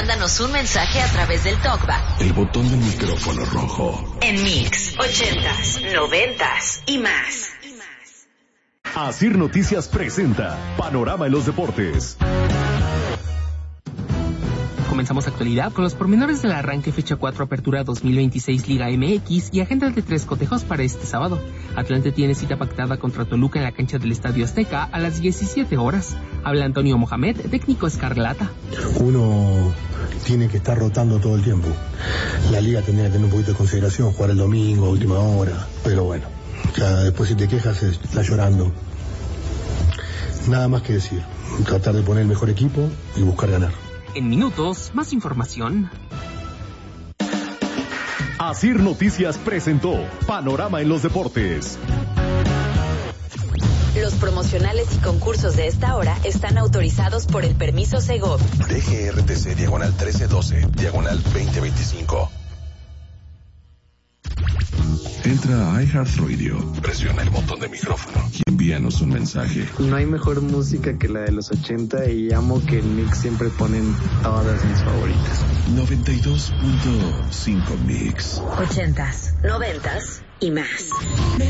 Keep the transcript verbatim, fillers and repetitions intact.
mándanos un mensaje a través del TalkBack. El botón del micrófono rojo. En Mix, ochentas, noventas y más. Asir Noticias presenta Panorama en los Deportes. Comenzamos actualidad con los pormenores del arranque fecha cuatro Apertura dos mil veintiséis Liga M X y agenda de tres cotejos para este sábado. Atlante tiene cita pactada contra Toluca en la cancha del Estadio Azteca a las diecisiete horas. Habla Antonio Mohamed, técnico escarlata. Uno tiene que estar rotando todo el tiempo. La liga tendría que tener un poquito de consideración, jugar el domingo, a última hora, pero bueno, ya después si te quejas estás llorando. Nada más que decir, tratar de poner el mejor equipo y buscar ganar. En minutos, más información. Asir Noticias presentó Panorama en los Deportes. Los promocionales y concursos de esta hora están autorizados por el permiso Segov. D G R T C diagonal trece doce, diagonal veinte veinticinco. Entra a iHeartRadio, presiona el botón de micrófono y envíanos un mensaje. No hay mejor música que la de los ochenta y amo que en Mix siempre ponen todas mis favoritas. noventa y dos punto cinco Mix. Ochentas, noventas y más.